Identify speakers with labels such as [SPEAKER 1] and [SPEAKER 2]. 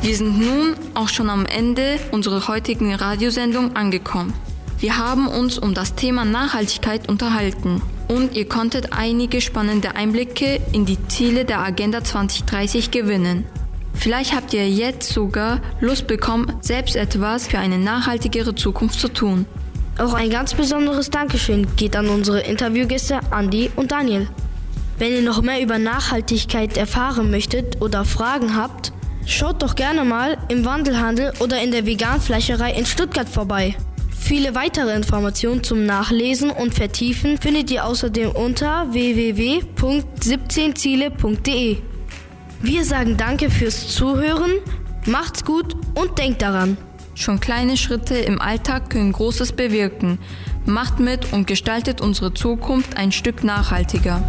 [SPEAKER 1] Wir sind nun auch schon am Ende unserer heutigen Radiosendung angekommen. Wir haben uns um das Thema Nachhaltigkeit unterhalten und ihr konntet einige spannende Einblicke in die Ziele der Agenda 2030 gewinnen. Vielleicht habt ihr jetzt sogar Lust bekommen, selbst etwas für eine nachhaltigere Zukunft zu tun.
[SPEAKER 2] Auch ein ganz besonderes Dankeschön geht an unsere Interviewgäste Andi und Daniel. Wenn ihr noch mehr über Nachhaltigkeit erfahren möchtet oder Fragen habt, schaut doch gerne mal im Wandelhandel oder in der Veganfleischerei in Stuttgart vorbei. Viele weitere Informationen zum Nachlesen und Vertiefen findet ihr außerdem unter www.17ziele.de. Wir sagen danke fürs Zuhören, macht's gut und denkt daran.
[SPEAKER 1] Schon kleine Schritte im Alltag können Großes bewirken. Macht mit und gestaltet unsere Zukunft ein Stück nachhaltiger.